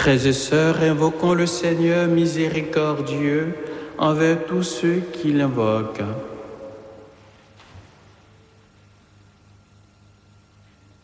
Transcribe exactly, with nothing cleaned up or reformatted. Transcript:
Frères et sœurs, invoquons le Seigneur miséricordieux envers tous ceux qui l'invoquent.